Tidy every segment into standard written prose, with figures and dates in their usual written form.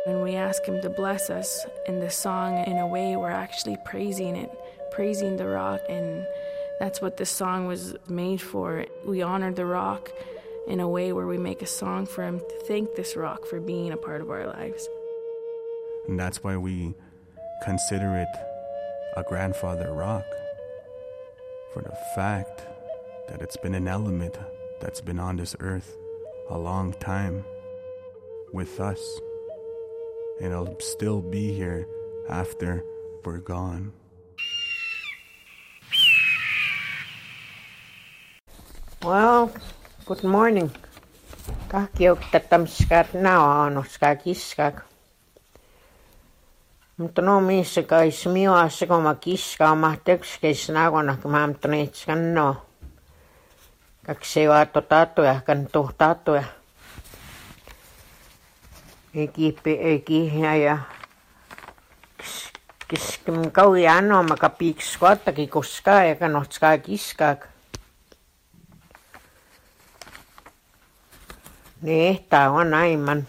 When we ask him to bless us in the song, in a way we're actually praising it, praising the rock, and that's what this song was made for. We honor the rock in a way where we make a song for him to thank this rock for being a part of our lives. And that's why we consider it a grandfather rock, for the fact that it's been an element that's been on this earth a long time with us, and it'll still be here after we're gone. Well, good morning. Kahkiuktatamskat naoanoska kiskak. Mutta no missä kais miuassa kun mä kiskaa mahtekskis nakonak maamtoneitskan no. Kaksi vaatto tatuja kan tuhtatuja. Ei ja kiskim kauja anno maka piikskoattakin koskaa ja kanotskaa kiskak. Niin, tää on aivan.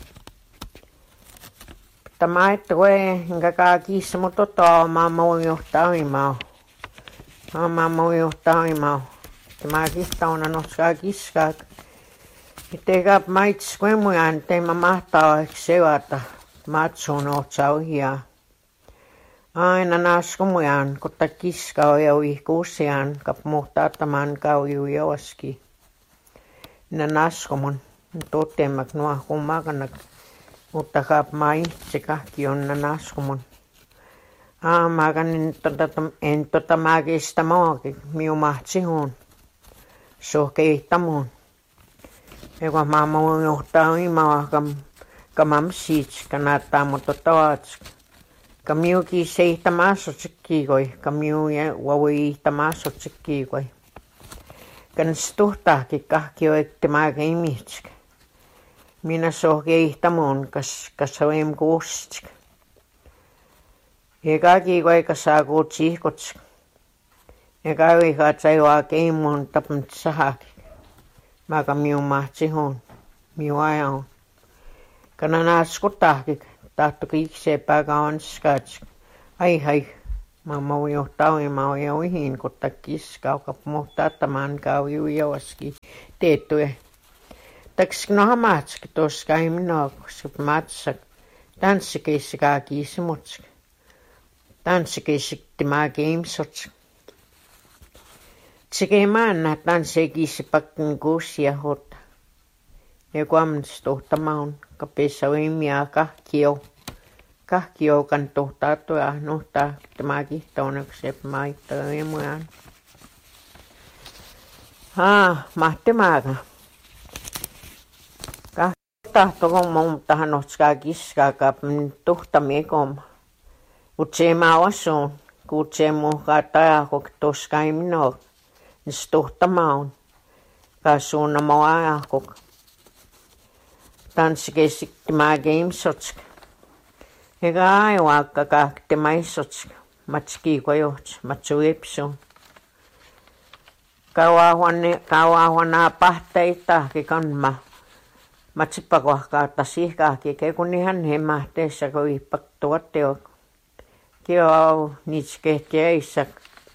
Tämä että voi enkä kiissa mutta mamma voi johtaa imaa. Mamma voi johtaa imaa. Tämä kihta on nostaa kiskaa. Itsekä maitsi kuin mujan, ettei mä mahtaa ehkä seurata. Matsuun otsaa ohjaa. Aina nasku mujan, kun ta kiska on jo ihkuusiaan, kap muhtaa tämän kauju joaski. Minä nasku mun. Toteamak nuo kummakanak, mutta kap mä itse kahki on naskumun. Makan en mä kestä maakin, miu mahtsi huun. Sohkeihtamuun. Eka mä muun johtaa imaa, kam siits, kannattaa mutta taats. Kam miukin seihtämäsotsikkiikoi, kam miu voi ihtämäsotsikkiikoi. Kans tuhtaakin kahki on ette maakin imitsikö. Minä sohkeihtamuun, kas oim kuustsikö. Eka kiikoika saa kuutsiihkotsikö. Eka oikaa tsaiwaa keimuun tapant sahaki. Maka miu mahtsi huun, miu ajan. Kana naaskutahki, tahto kiiksee pääkä on skatsikö. Ai hai, mamma voi johtaa oimaa oja oihin, kutta kiskaa, kap muhtaa tämän kauju joaski teettuja. Täks no hamaatski tuossa ei minua, koska matsak. Tanssikeissa kiisi mutski. Tanssikeissa tämä kiimsotski. Tsekee maanna tanssekiisi pakkin kuusia hota. Ja kuamnes tohtamaun, kapeessa oimia kahkio. Kahkio kan tohtaa tuoja nuhtaa tämä kihtoonokset maittaa oimujan. Mahtemaaga. Tahtoon mun tähän otskaa kiskaa kapin tuhtamiekom. Kutsee mä osuun, kutsee mukaan tajahok toska ei minua. Nis tuhtamaun, kasuuna mua ajahok. Tanssikesikti mä gamesotsk. Eikä aivaakka kahti maisotsk. Matskiiko johtsi, matsu epsuun. Kauaa huonaa pahteita, kanma. Matsipakohkaata sihkaakin, kun ihan hemmähteessä, kun ihpak tuotteo. Kio niitskehti eissak.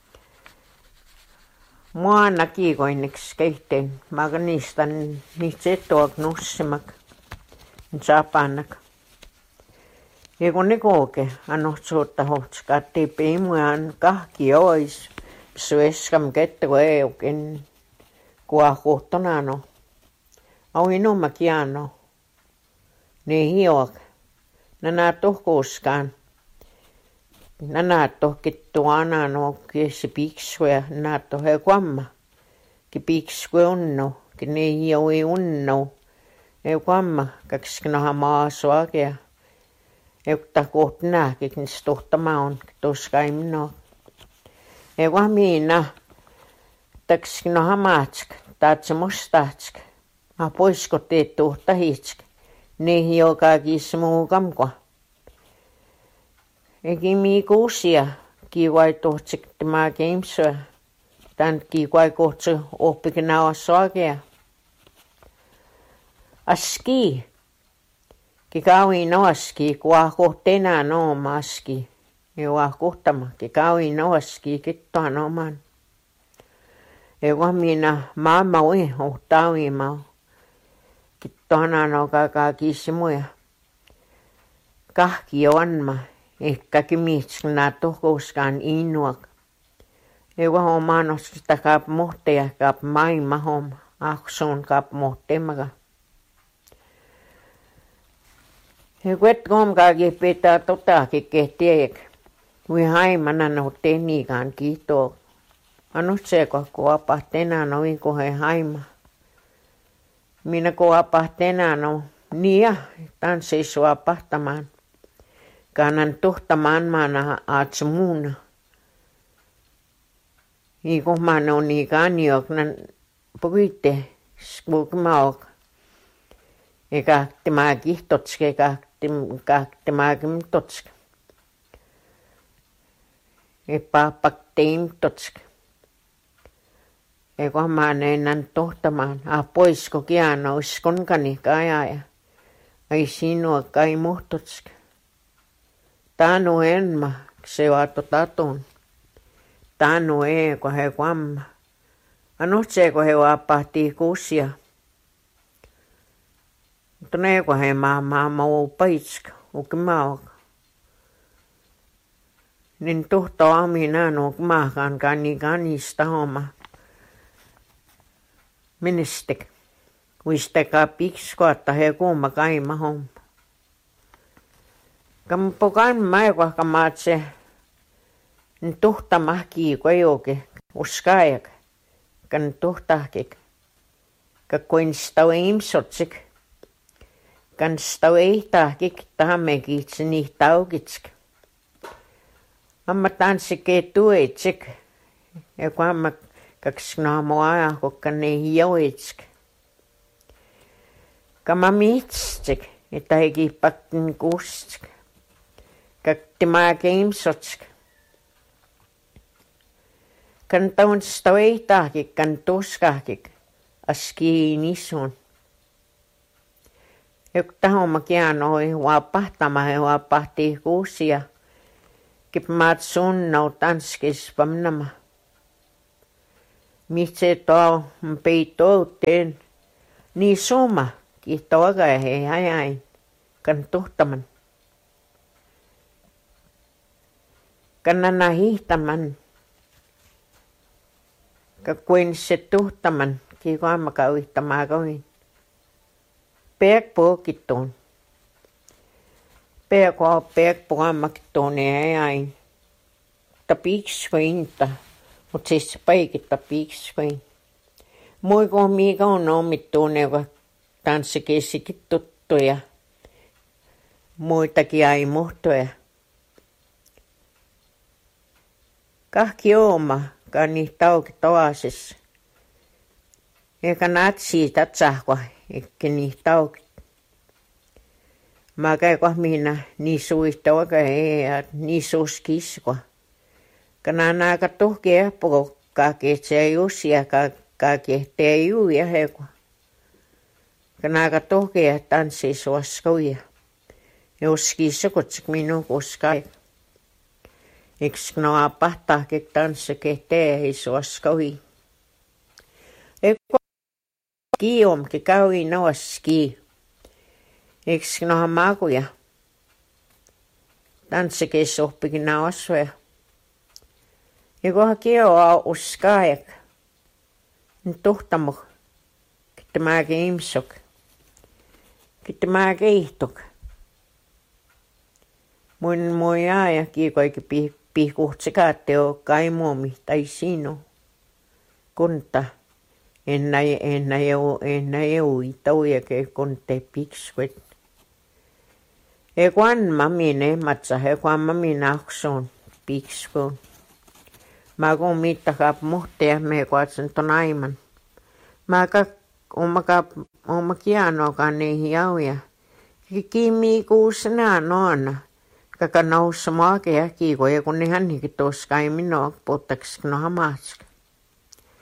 Mua nakiikoinniksi keihteen. Mä niistä tuok nussimak. Sapannak. Ja kun ne kooke, annot suutta hohtskaa, tiipii muaan kahki ois. Sueskam kettu euken. Kua kohtonano. Aui numma kiano. Ne hiok. Nää tohkuuskaan. Nää tohkittu anano kiesi piksuja. Nää tohe kuamma. Ki piksu unno. Ki ne hioi unno. Ei kuamma. Kakskinoha maasuakea. Eukta koht nääkin. Nis tohtamaun. Toska ei minua. Ei kuammiina. Takskinoha maatsk. Taatse mustaatsk. Mä poisko teet tuhta hitsk. Ne hiokaakin muu kamkoa. Eikin mii kuusia. Kiivai tuhtsik tämä gamesua. Tän kiivai kohtsu oppikin nauassa oikea. Aski. Kikawi noaski kuakohtena no maski. Ewa kohtama kikawi noaski kittoa no man. Ewa minä maama ui ohtawi mau. Kittoa no kaka kisimuja. Kahki onma. Ehkä kimitsna tohkoskaan inuak. Ewa homanos sitä kaap mohteja kaap maailma hom. Akson kaap mohtemaga. He kuet komkaakin pitää totakin kehtiek. Kui haimana no tenikaan kiitoo. Anut se kun apahtena noin kun he haima. Minä kun apahtena no niia tanssi sua pahtamaan. Kannan tuhtamaan maana aatsemuuna. Niin kun mä no niin kanjoknan puhuitte skukmaok. Eikä tämä kihtotske, eikä tämä kimtotske. Eikä pakteimtotske. Eikä mä enää tohtamaan. Poisko kiano uskonkani kajaja. Ei sinua kai muhtotske. Tanu enma, se vaatto tatun. Tanu kun he kuamma. Anut se kun he vaapahtii kuusia. Mutta ne kun he maama uu paitska, ukimaoka. Niin tuhto aminaan ukimaakaan kanista homma. Ministek. Kuistekaa pikskoatta he kuuma kaima homma. Kampo kaima ei kohka maatse. Niin tuhta mahkii kojoke. Uskaajak. Kan tuhtahkik. Kakkoin stau imsotsik. Kan stau ehtahkik tahammekitsi niin taukitsk. Amma tanssikee tuetsik. Ja kun amma kaksi naamoa ajan, kokka ne hiouitsk. Kama mitsik. Että he kiipattin kustsk. Kakti maa keimsotsk. Kan taun stau ehtahkik, kan tuskahkik. Askii nisun. Joku tahomma kianoi huapahtama he huapahtii kuusia. Kipmaat sunnau tanskis vamnama. Mitse tuo peitouteen. Niin suma kihtooga he ajain. Kan tuhtaman. Kannana hiihtaman. Kakkuin se tuhtaman. Kiikoamaka uihtamaa koin. Peak puokittuun. Peak puamaktuun ja ajain. Tapiksvointa. Mut siis paikita piksvoin. Moi kun mikä on omittuun, joka tanssikisikin tuttuja. Muitakin ai muhtoja. Kahki ooma, kanni tauki toasessa. Eikä natsi tatsahkua, eikä niin tauki. Mä käykö minä niin suista oikein ja niin suuskiskua. Kana aika tuhkia pokkaa ketsää jussia kakehtee juuja hekua. Kana aika tuhkia tanssii suoskoja. Juskissa kutsuk minun kuskai. Eiks noa pahtaakin tanssi kehtee ei suoskoja. Eikö kiomki kaui noaski. Eiks noha makuja. Tanssikeissa oppikin naosvoja. Ja kun kioa uskaajak, niin tuhtamu, että mä keimsok, että mä keihtok. Mun jääjä kiikoikin pihkuhtsikaatte oo kaimuomi tai sinu. Kunta, ennä eu itaujakin kunte pikskuet. Eiku anma minne matsa, eiku anma minne aksoon pikskuun. Mä kun mittakaap muhteja, me kuatsen ton aiman. Mä oma kianokaan niihin jauja. Kimi kuusenaan noana. Kaka noussa maakea kiikoja, kun ne hännikin tuossa ei minua puhuttaksi no hamatska.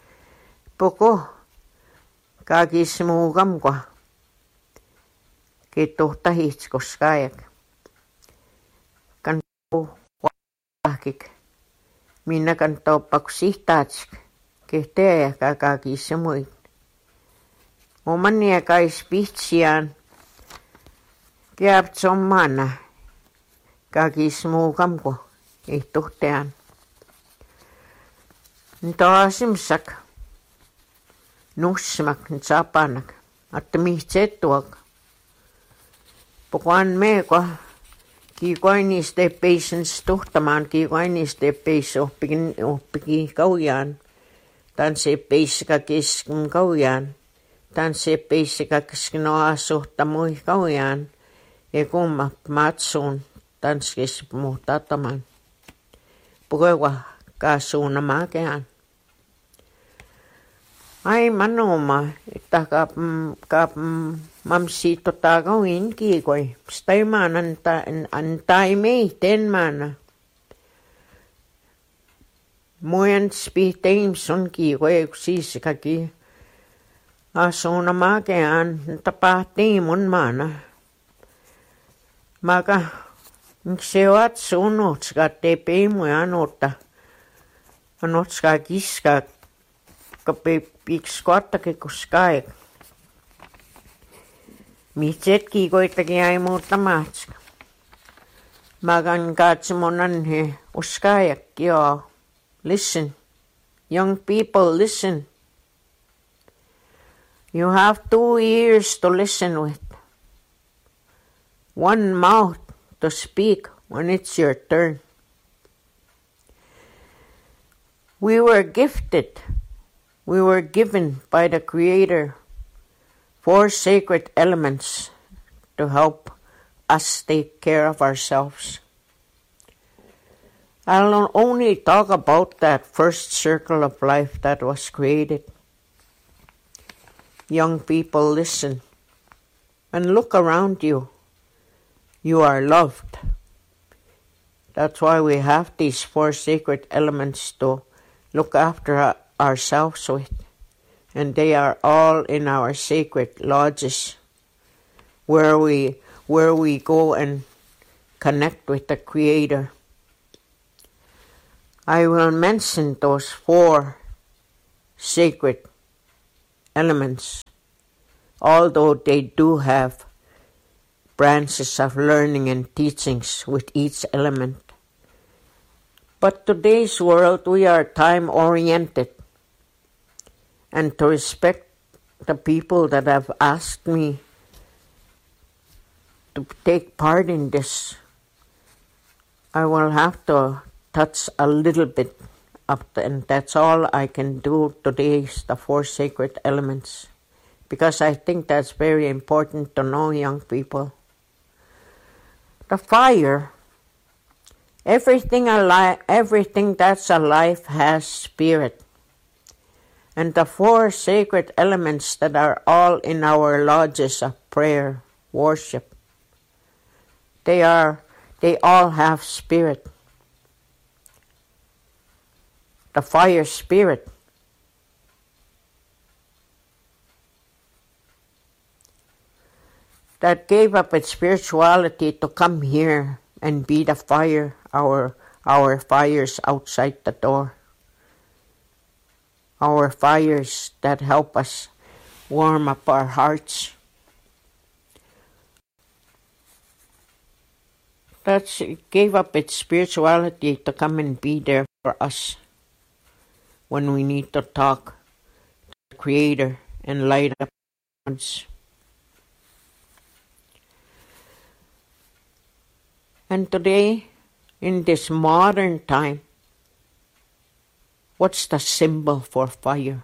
Poko. Kaakis muu kamkoa. Kituhtahits koskajak. Kan wahkik. Minä kan toppakusihtaatsk. Kehteä kakakisemuit. Omania kais pitsiaan. Kiapt sommana. Kakismuu kamko. Ihtuhtean. Ntoasimsak. Nussimak nsapanak. Atta mihtsettuak. Pokuan meekwa. Kiikoinis teppeisens tuhtamaan. Kiikoinis teppeis oppiki kaujaan. Tan seppeissika kesken kaujaan. Tan seppeissika kesken oasuhtamui kaujaan. Ja kumma matsuun. Tan skesmu tatamaan. Pukewa kaasuuna maakeaan. Ai manoma, että kap mamsi kauin kiikoi. Staimaan antai meiten maana. Mujen spihteim sun kiikoi siis kaki. Asuuna maakeaan tapahtii mun maana. Maka se oot suunnutska tepei mujan otta. Anotska kiska. Piks kottakin kuskai. Mitset kiikoitakin ei muuta maatska. Mä kan katsomonan he uskaiak, joo. Listen. Young people, listen. You have 2 ears to listen with. 1 mouth to speak when it's your turn. We were gifted. We were given by the Creator 4 sacred elements to help us take care of ourselves. I'll only talk about that first circle of life that was created. Young people, listen and look around you. You are loved. That's why we have these 4 sacred elements to look after ourselves with, and they are all in our sacred lodges, where we go and connect with the Creator. I will mention those 4 sacred elements, although they do have branches of learning and teachings with each element. But today's world, we are time-oriented. And to respect the people that have asked me to take part in this, I will have to touch a little bit of and that's all I can do today is the 4 sacred elements. Because I think that's very important to know, young people. The fire, everything that's alive has spirit. And the 4 sacred elements that are all in our lodges of prayer, worship, they all have spirit. The fire spirit. That gave up its spirituality to come here and be the fire, our fires outside the door. Our fires that help us warm up our hearts. That gave up its spirituality to come and be there for us when we need to talk to the Creator and light up our hearts. And today, in this modern time, what's the symbol for fire?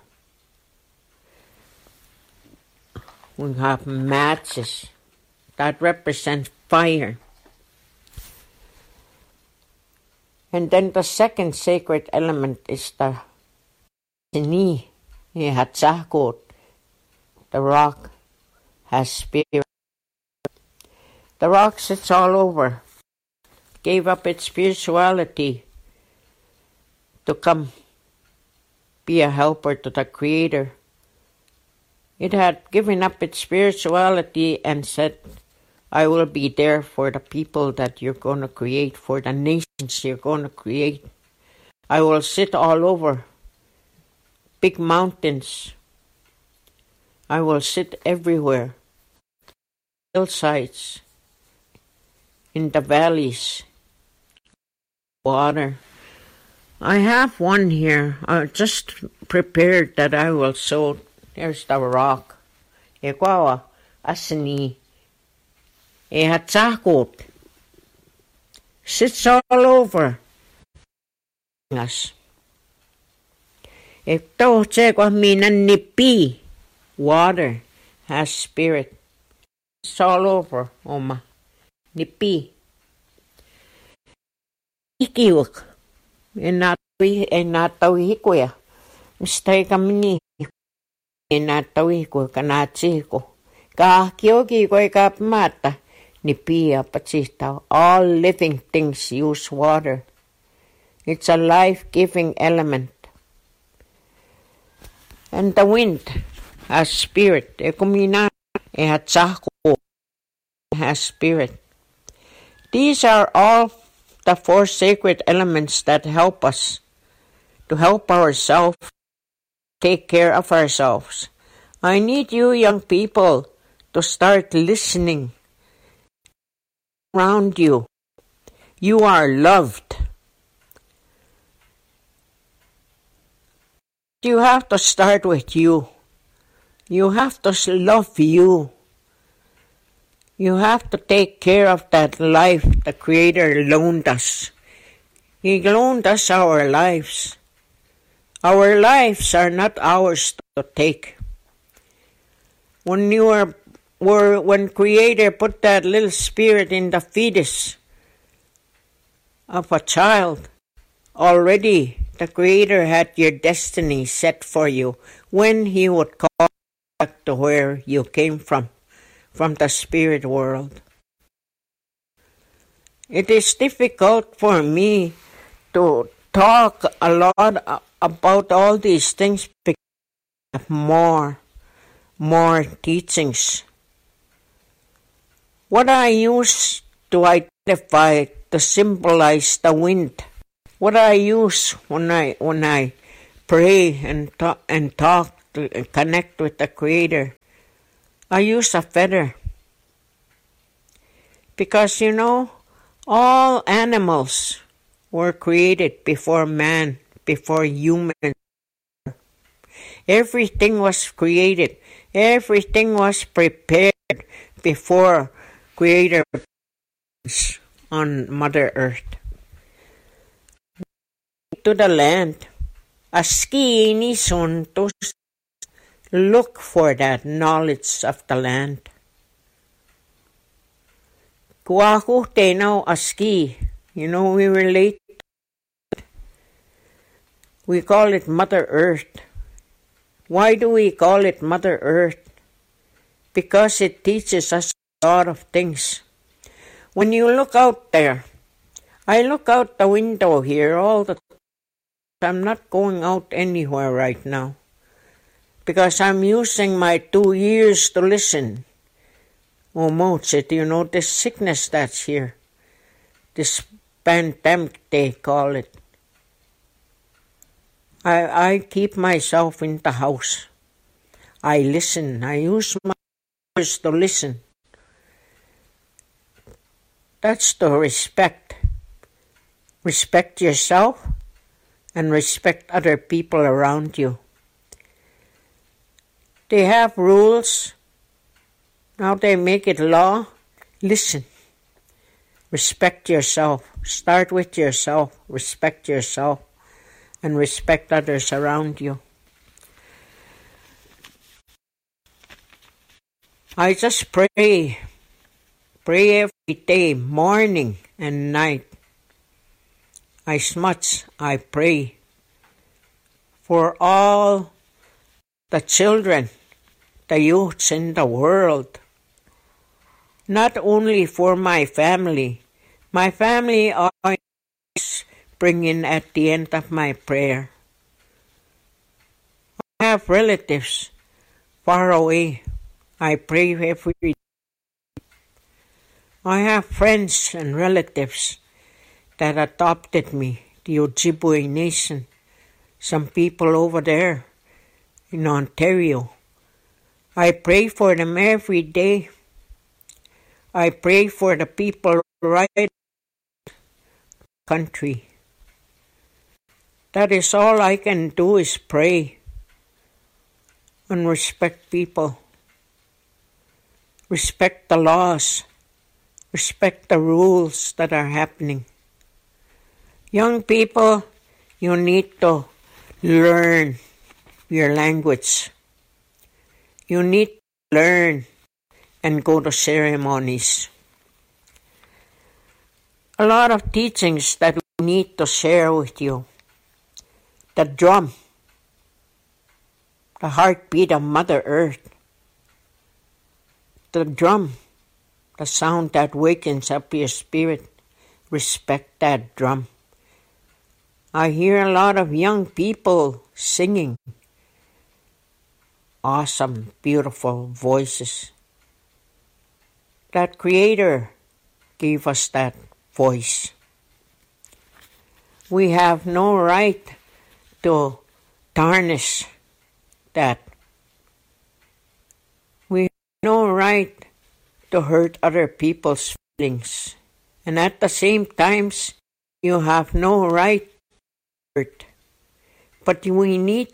We have matches that represent fire. And then the second sacred element is the Sini, Hatsakot. The rock has spirit. The rock sits all over. Gave up its spirituality to come be a helper to the Creator. It had given up its spirituality and said, I will be there for the people that you're going to create, for the nations you're going to create. I will sit all over big mountains. I will sit everywhere, hillsides, in the valleys, water. I have one here. I just prepared that I will sow. There's the rock. Ekawa asini. Ehatsakot. Sits all over us. Ito chekwa minan nipi. Water has spirit. It's all over, Oma. Nipi. Ikiwak. Enatawi ko ya. Mistay kami ni. Enatawi ko kanatsi ko. Kahkyogi ko ikapmata. Nipiya patsita. All living things use water. It's a life-giving element. And the wind has spirit. Ekumina ehatsako has spirit. These are all the four sacred elements that help us to help ourselves take care of ourselves. I need you young people to start listening around you. You are loved. You have to start with you. You have to love you. You have to take care of that life the Creator loaned us. He loaned us our lives. Our lives are not ours to take. When Creator put that little spirit in the fetus of a child, already the Creator had your destiny set for you when He would call back to where you came from the spirit world. It is difficult for me to talk a lot about all these things because I have more teachings. What I use to identify, to symbolize the wind, what I use when I pray and talk to connect with the Creator, I use a feather. Because, all animals were created before man, before humans. Everything was created. Everything was prepared before Creator on Mother Earth. To the land, aski son to look for that knowledge of the land. Kuaku tenau aski. We relate. We call it Mother Earth. Why do we call it Mother Earth? Because it teaches us a lot of things. When you look out there, I look out the window here all the time. I'm not going out anywhere right now because I'm using my 2 ears to listen. Oh, Mozart, this sickness that's here, this pandemic they call it. I keep myself in the house. I listen. I use my ears to listen. That's to respect. Respect yourself and respect other people around you. They have rules. Now they make it law. Listen. Respect yourself. Start with yourself. Respect yourself. And respect others around you. I just pray. Pray every day, morning and night. As much I pray for all the children, the youths in the world. Not only for my family. My family I bring in at the end of my prayer. I have relatives far away. I pray every day. I have friends and relatives that adopted me, the Ojibwe Nation. Some people over there in Ontario. I pray for them every day. I pray for the people right in the country. That is all I can do is pray and respect people. Respect the laws. Respect the rules that are happening. Young people, you need to learn your language. You need to learn and go to ceremonies. A lot of teachings that we need to share with you. The drum, the heartbeat of Mother Earth. The drum, the sound that wakens up your spirit. Respect that drum. I hear a lot of young people singing. Awesome, beautiful voices. That Creator gave us that voice. We have no right to tarnish that. We have no right to hurt other people's feelings. And at the same time, you have no right to hurt. But we need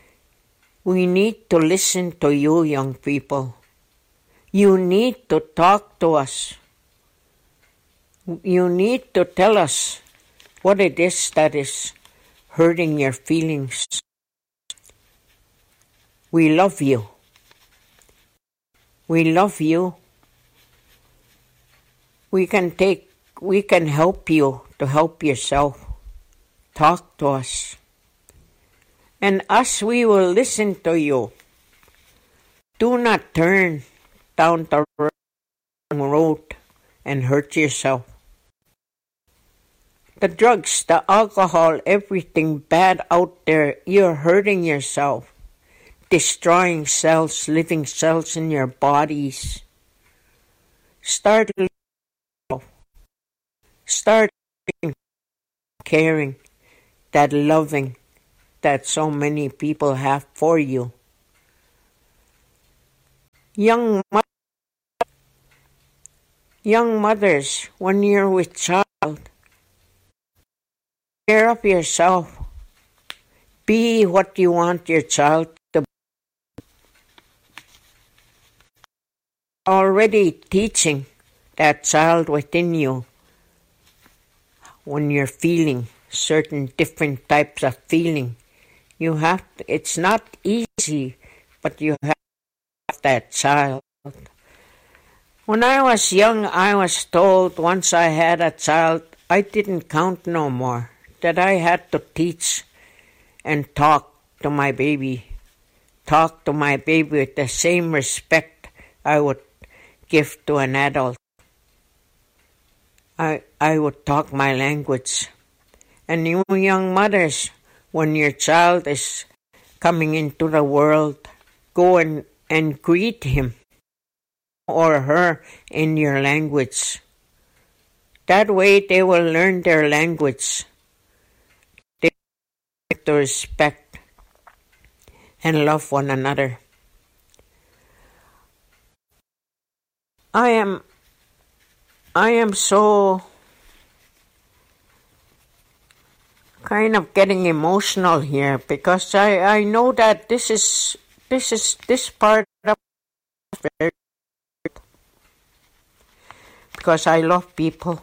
to listen to you, young people. You need to talk to us. You need to tell us what it is that is hurting your feelings. We love you. We love you. We can help you to help yourself. Talk to us. And us, we will listen to you. Do not turn down the wrong road and hurt yourself. The drugs, the alcohol, everything bad out there, you're hurting yourself. Destroying cells, living cells in your bodies. Start caring, that loving that so many people have for you. Young mothers, when you're with child, take care of yourself. Be what you want your child to be. Already teaching that child within you when you're feeling certain different types of feeling. You have to, it's not easy, but you have that child. When I was young, I was told once I had a child, I didn't count no more, that I had to teach and talk to my baby. Talk to my baby with the same respect I would give to an adult. I would talk my language. And you young mothers, when your child is coming into the world, go and greet him or her in your language. That way they will learn their language. They learn to respect and love one another. I am so kind of getting emotional here because I know that this part of because I love people.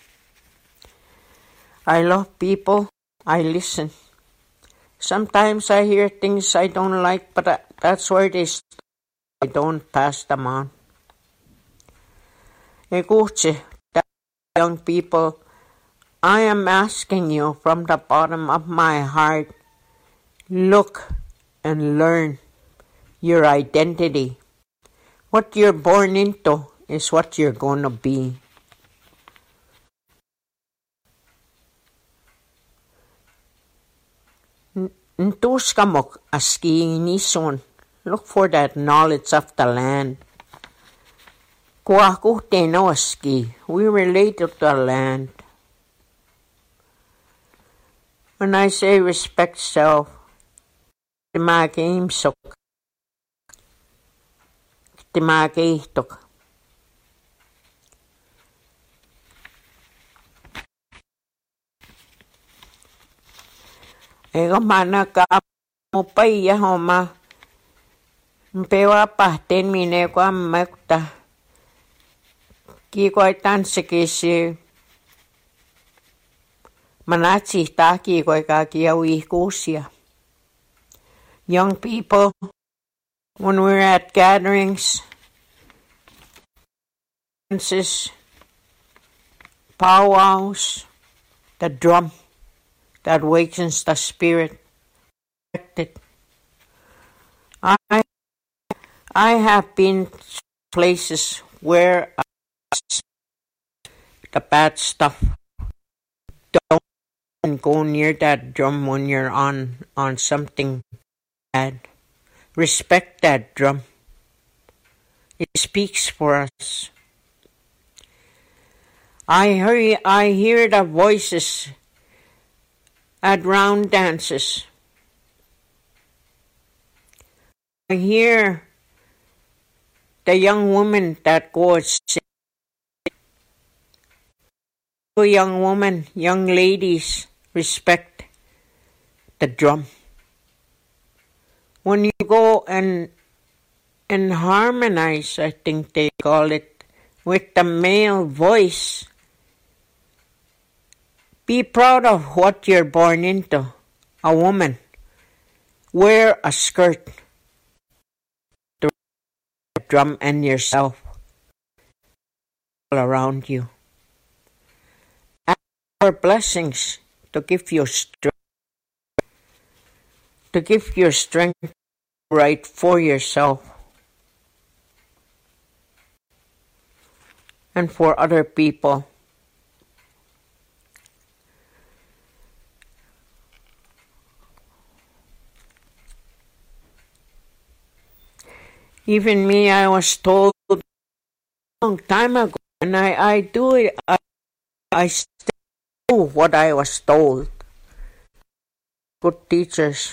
I love people. I listen. Sometimes I hear things I don't like, but that's where they stop. I don't pass them on. Escuche, young people, I am asking you from the bottom of my heart, look and learn your identity. What you're born into is what you're going to be. Ntuskamok aski nison. Look for that knowledge of the land. Kuakuhtenoski. We relate to the land. When I say respect self, timakiimsok, timakiihtok. Ego mana ka mupay homa. Mpewa pahten mine kwa mekta. Kikoi tansikisi. Manatsi taki koi ka kiawi kusia. Young people, when we're at gatherings, dances, powwows, the drum that wakens the spirit. I have been places where the bad stuff. Don't go near that drum when you're on something bad. Respect that drum. It speaks for us. I hear the voices at round dances. I hear the young woman that goes. Young women, young ladies, respect the drum. When you go and harmonize, I think they call it, with the male voice, be proud of what you're born into. A woman. Wear a skirt. The drum and yourself all around you. Ask for blessings to give you strength. To give your strength right for yourself and for other people. Even me, I was told a long time ago, and I do it. I still do what I was told. Good teachers.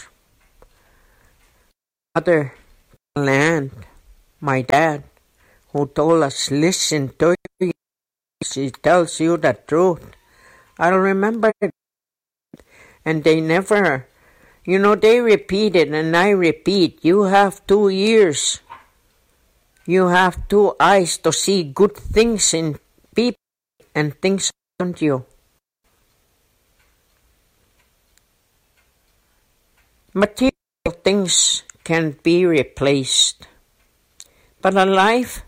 Mother, land, my dad, who told us, listen to you. She tells you the truth. I'll remember it. And they never, they repeat it, and I repeat. You have 2 ears. You have 2 eyes to see good things in people and things around you. Material things can be replaced. But a life,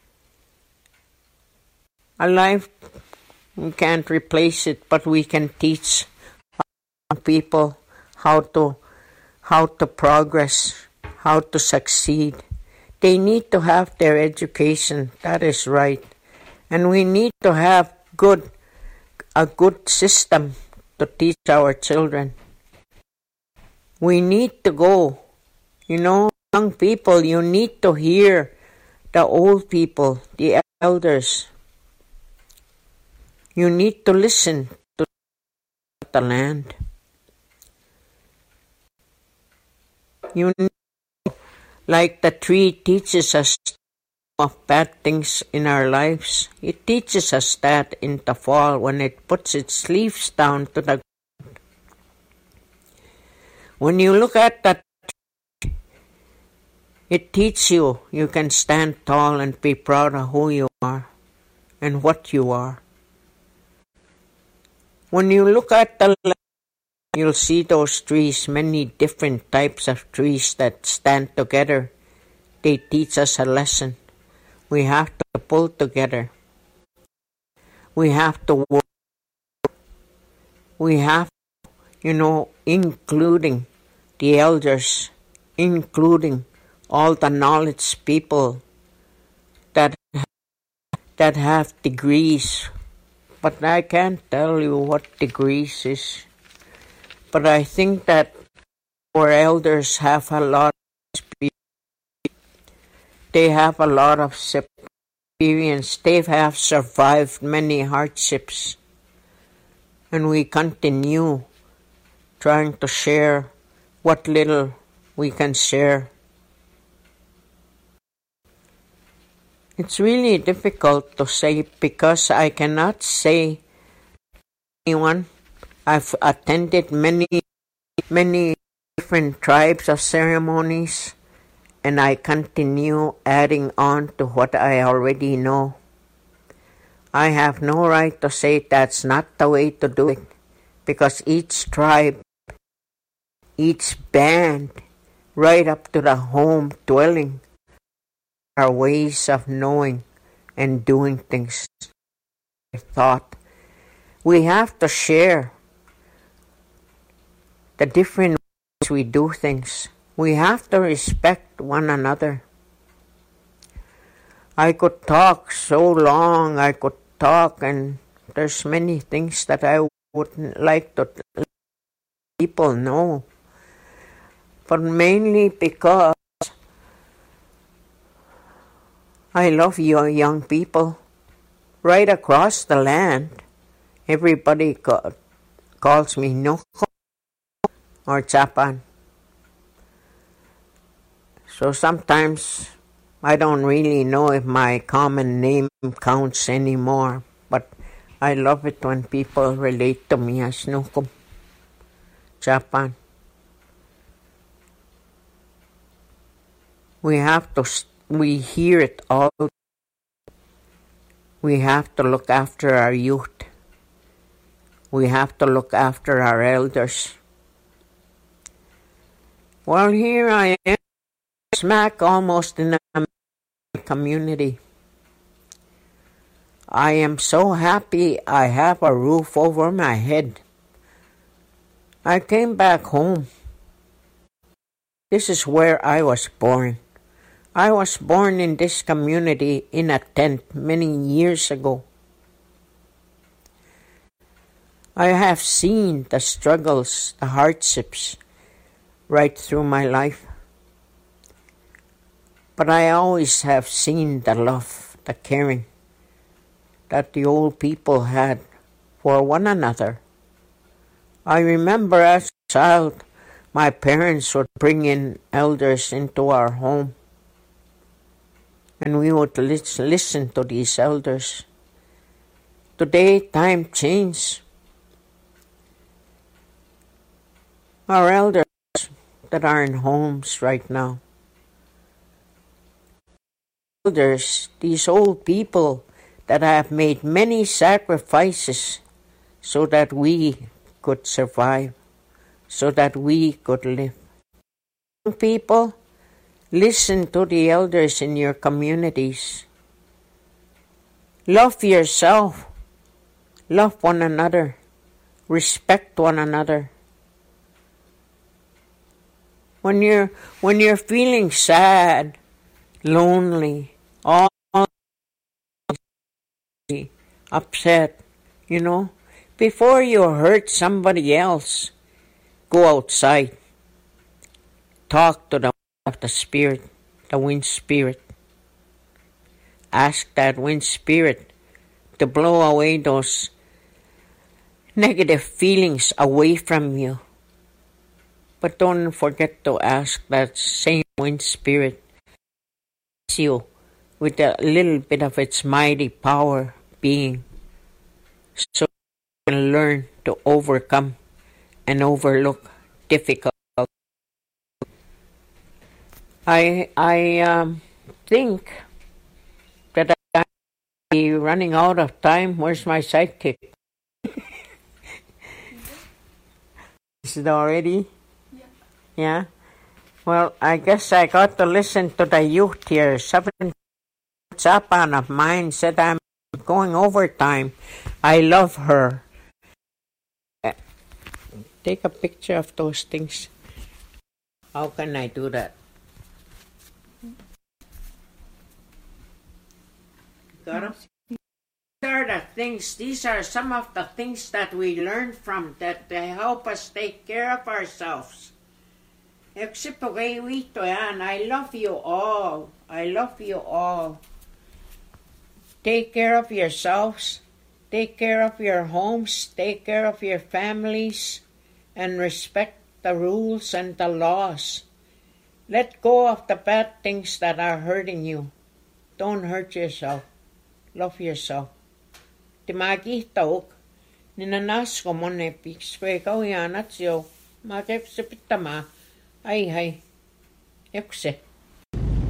we can't replace it, but we can teach people how to progress, how to succeed. They need to have their education, that is right. And we need to have a good system to teach our children. We need to go, young people, you need to hear the old people, the elders. You need to listen to the land. You need, like the tree teaches us of bad things in our lives. It teaches us that in the fall when it puts its leaves down to the ground. When you look at that tree, it teaches you can stand tall and be proud of who you are and what you are. When you look at the land, you'll see those trees, many different types of trees that stand together. They teach us a lesson. We have to pull together. We have to work. We have, including the elders, including all the knowledge people that have degrees. But I can't tell you what degrees is. But I think that our elders have a lot of experience. They have a lot of experienced, they have survived many hardships. And we continue trying to share what little we can share. It's really difficult to say because I cannot say anyone. I've attended many different tribes of ceremonies, and I continue adding on to what I already know. I have no right to say that's not the way to do it, because each tribe, each band, right up to the home dwelling, are ways of knowing and doing things. I thought we have to share the different ways we do things. We have to respect one another. I could talk so long, and there's many things that I wouldn't like to let people know. But mainly because I love you young people. Right across the land, everybody calls me Noko or Japan. So sometimes I don't really know if my common name counts anymore, but I love it when people relate to me as Noko, Japan. We hear it all. We have to look after our youth. We have to look after our elders. Well, here I am, smack almost in a community. I am so happy I have a roof over my head. I came back home. This is where I was born. I was born in this community in a tent many years ago. I have seen the struggles, the hardships, right through my life. But I always have seen the love, the caring that the old people had for one another. I remember as a child, my parents would bring in elders into our home, and we would listen to these elders. Today, time changed. Our elders that are in homes right now, elders, these old people that have made many sacrifices so that we could survive, so that we could live. Young people, listen to the elders in your communities. Love yourself. Love one another. Respect one another. When you're feeling sad, lonely, all upset, before you hurt somebody else, go outside. Talk to the spirit, the wind spirit. Ask that wind spirit to blow away those negative feelings away from you. But don't forget to ask that same wind spirit to bless you with a little bit of its mighty power being, so you can learn to overcome and overlook difficult. I think that I'm running out of time. Where's my sidekick? Is it already? Yeah? Well, I guess I got to listen to the youth here. 7 Japan of mine said I'm going overtime. I love her. Take a picture of those things. How can I do that? Got 'em? These are some of the things that we learn from that they help us take care of ourselves. I love you all. I love you all. Take care of yourselves. Take care of your homes. Take care of your families. And respect the rules and the laws. Let go of the bad things that are hurting you. Don't hurt yourself. Love yourself. Timagihtauk. Ninanasko monne piksvekau ja natsio. Ma kepse pitama. Ai hai. Epse.